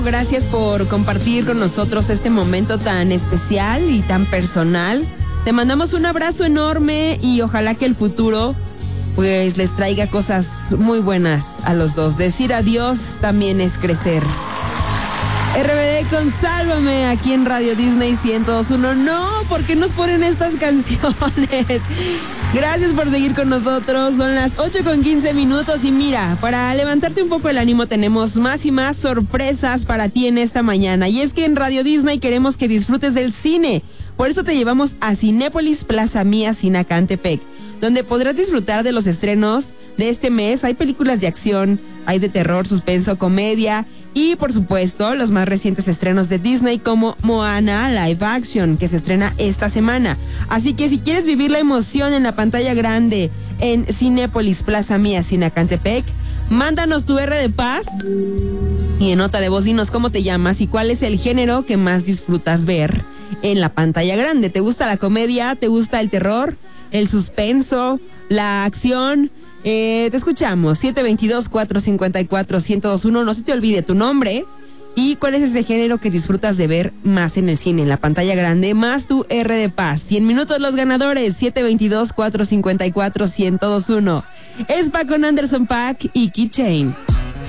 Gracias por compartir con nosotros este momento tan especial y tan personal. Te mandamos un abrazo enorme y ojalá que el futuro pues les traiga cosas muy buenas a los dos. Decir adiós también es crecer. RBD con Sálvame aquí en Radio Disney 102.1. No, ¿por qué nos ponen estas canciones? Gracias por seguir con nosotros. Son las 8:15 y mira, para levantarte un poco el ánimo tenemos más y más sorpresas para ti en esta mañana. Y es que en Radio Disney queremos que disfrutes del cine. Por eso te llevamos a Cinépolis Plaza Mía Sinacantepec, donde podrás disfrutar de los estrenos de este mes. Hay películas de acción, hay de terror, suspenso, comedia y por supuesto los más recientes estrenos de Disney como Moana Live Action, que se estrena esta semana. Así que si quieres vivir la emoción en la pantalla grande en Cinépolis Plaza Mía Sinacantepec, mándanos tu R de paz y en nota de voz dinos cómo te llamas y cuál es el género que más disfrutas ver en la pantalla grande. ¿Te gusta la comedia? ¿Te gusta el terror? ¿El suspenso? ¿La acción? Te escuchamos. 722-454-1021. No se te olvide tu nombre y cuál es ese género que disfrutas de ver más en el cine, en la pantalla grande, más tu R de paz. 100 minutos los ganadores. 722-454-1021. Es Paco Anderson Paak y Keychain.